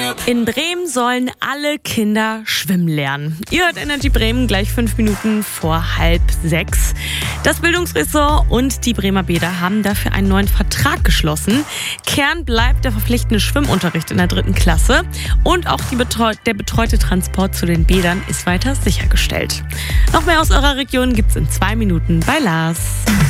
In Bremen sollen alle Kinder schwimmen lernen. Ihr hört Energy Bremen gleich 5 Minuten vor 5:30. Das Bildungsressort und die Bremer Bäder haben dafür einen neuen Vertrag geschlossen. Kern bleibt der verpflichtende Schwimmunterricht in der 3. Klasse und auch der betreute Transport zu den Bädern ist weiter sichergestellt. Noch mehr aus eurer Region gibt's in 2 Minuten bei Lars.